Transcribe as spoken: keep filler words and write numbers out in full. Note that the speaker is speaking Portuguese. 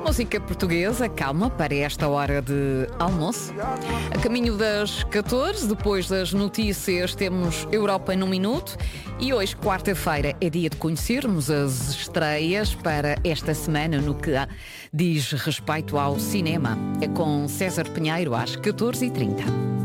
Música portuguesa, calma, para esta hora de almoço. A caminho das catorze, depois das notícias, temos Europa num minuto. E hoje, quarta-feira, é dia de conhecermos as estreias para esta semana no que diz respeito ao cinema. É com César Pinheiro às catorze e trinta.